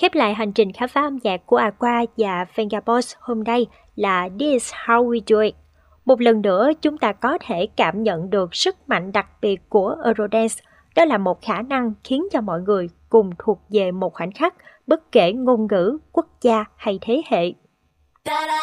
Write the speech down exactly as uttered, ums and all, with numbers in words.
Khép lại hành trình khám phá âm nhạc của Aqua và Vengaboss hôm nay là This is how we do it. Một lần nữa chúng ta có thể cảm nhận được sức mạnh đặc biệt của Eurodance. Đó là một khả năng khiến cho mọi người cùng thuộc về một khoảnh khắc, bất kể ngôn ngữ, quốc gia hay thế hệ.